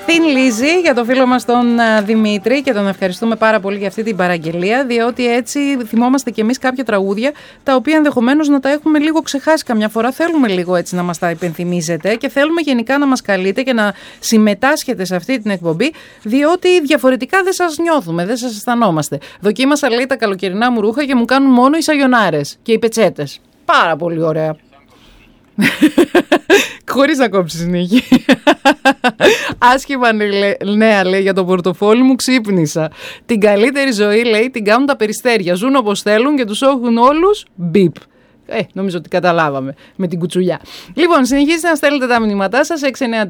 Thin Lizzy για το φίλο μας τον Δημήτρη, και τον ευχαριστούμε πάρα πολύ για αυτή την παραγγελία, διότι έτσι θυμόμαστε κι εμείς κάποια τραγούδια τα οποία ενδεχομένως να τα έχουμε λίγο ξεχάσει καμιά φορά. Θέλουμε λίγο έτσι να μας τα υπενθυμίζετε και θέλουμε γενικά να μας καλείτε και να συμμετάσχετε σε αυτή την εκπομπή, διότι διαφορετικά δεν σας νιώθουμε, δεν σας αισθανόμαστε. Δοκίμασα, λέει, τα καλοκαιρινά μου ρούχα και μου κάνουν μόνο οι σαγιονάρες και οι πετσέτες. Πάρα πολύ ωραία. Χωρίς να κόψεις, Νίκη. Άσχημα νέα, λέει, για το πορτοφόλι μου, ξύπνησα. Την καλύτερη ζωή, λέει, την κάνουν τα περιστέρια. Ζουν όπως θέλουν και τους έχουν όλους μπιπ. Νομίζω ότι καταλάβαμε με την κουτσουλιά. Λοιπόν, συνεχίστε να στέλνετε τα μηνύματά σας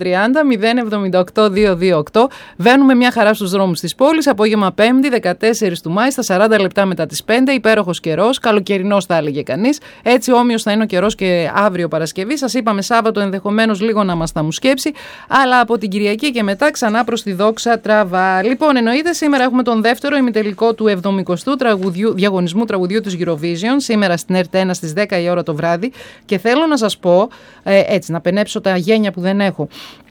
6930-078-228. Βαίνουμε μια χαρά στους δρόμους της πόλης. Απόγευμα 5η, 14 του Μάη, στα 40 λεπτά μετά τις 5. Υπέροχος καιρός, καλοκαιρινός θα έλεγε κανείς. Έτσι όμοιος θα είναι ο καιρός και αύριο Παρασκευή. Σας είπαμε Σάββατο ενδεχομένως λίγο να μας τα μουσκέψει. Αλλά από την Κυριακή και μετά ξανά προς τη δόξα τραβά. Λοιπόν, εννοείται σήμερα έχουμε τον δεύτερο ημιτελικό του 70ου διαγωνισμού τραγουδιού της Eurovision. Σήμερα στην ΕΡΤ1 στις 10 η ώρα το βράδυ, και θέλω να σας πω, έτσι να πενέψω τα γένια που δεν έχω,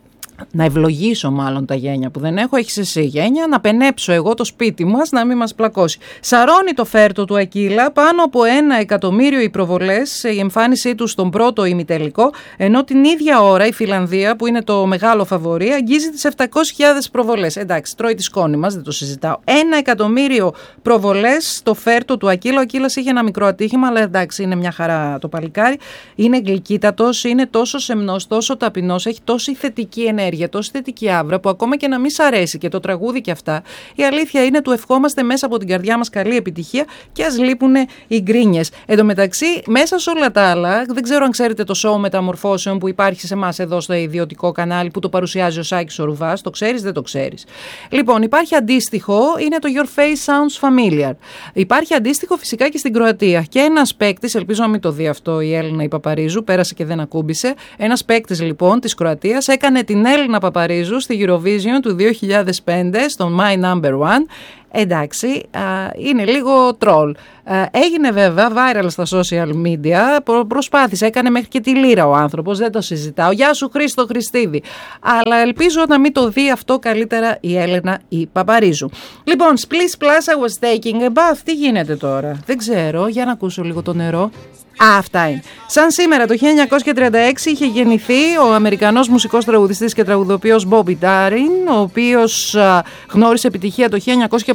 να ευλογήσω μάλλον τα γένια που δεν έχω, έχεις εσύ γένια, να πενέψω εγώ το σπίτι μας να μην μας πλακώσει. Σαρώνει το φέρτο του Ακύλα, πάνω από 1 εκατομμύριο οι προβολές, η εμφάνισή του στον πρώτο ημιτελικό, ενώ την ίδια ώρα η Φιλανδία, που είναι το μεγάλο φαβορί, αγγίζει τις 700.000 προβολές. Εντάξει, τρώει τη σκόνη μας, δεν το συζητάω. 1 εκατομμύριο προβολές στο φέρτο του Ακύλα. Ο Ακύλας είχε ένα μικρό ατύχημα, αλλά εντάξει, είναι μια χαρά το παλικάρι. Είναι γλυκύτατος, είναι τόσο σεμνός, τόσο ταπεινός, έχει τόση θετική ενέργεια, τόση θετική άβρα, που ακόμα και να μην σ' αρέσει και το τραγούδι και αυτά, η αλήθεια είναι του ευχόμαστε μέσα από την καρδιά μας καλή επιτυχία, και ας λείπουν οι γκρίνιες. Εν τω μεταξύ, μέσα σε όλα τα άλλα, δεν ξέρω αν ξέρετε το show Μεταμορφώσεων που υπάρχει σε εμάς εδώ στο ιδιωτικό κανάλι, που το παρουσιάζει ο Σάκης ο Ρουβάς. Το ξέρεις, δεν το ξέρεις? Λοιπόν, υπάρχει αντίστοιχο, είναι το Your Face Sounds Familiar. Υπάρχει αντίστοιχο φυσικά και στην Κροατία. Και ένας παίκτης, ελπίζω να μην το δει αυτό η Έλληνα η Παπαρίζου, πέρασε και δεν ακούμπησε. Ένας παίκτης λοιπόν της Κροατίας έκανε την Έλληνα Παπαρίζου στη Eurovision του 2005 στο My Number One. Εντάξει, είναι λίγο τρόλ. Έγινε βέβαια viral στα social media, προσπάθησε, έκανε μέχρι και τη λύρα ο άνθρωπος, δεν το συζητάω. Γεια σου Χρήστο Χριστίδη. Αλλά ελπίζω να μην το δει αυτό καλύτερα η Έλενα η Παπαρίζου. Λοιπόν, Splish Plus I was taking a bath. Τι γίνεται τώρα? Δεν ξέρω, για να ακούσω λίγο το νερό. Αυτά είναι. Σαν σήμερα το 1936 είχε γεννηθεί ο Αμερικανός μουσικός τραγουδιστής και τραγουδοποιός Bobby Darin, ο οποίος γνώρισε επιτυχία το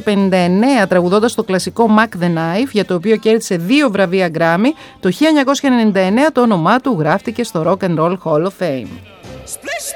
1959 τραγουδώντας το κλασικό Mac the Knife, για το οποίο κέρδισε 2 βραβεία Grammy. Το 1999 το όνομά του γράφτηκε στο Rock and Roll Hall of Fame. Splish,